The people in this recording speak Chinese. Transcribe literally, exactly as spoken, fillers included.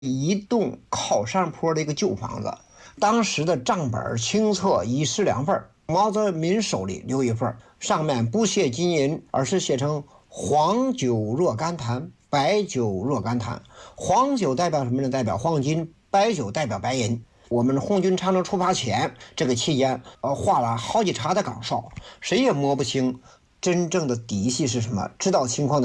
一栋靠山坡的一个旧房子，当时的账本清册一式两份，毛泽民手里留一份，上面不写金银，而是写成黄酒若干坛，白酒若干坛。黄酒代表什么呢？代表黄金，白酒代表白银。我们红军长征出发前这个期间，呃，画了好几茬的岗哨，谁也摸不清真正的底细是什么。知道情况的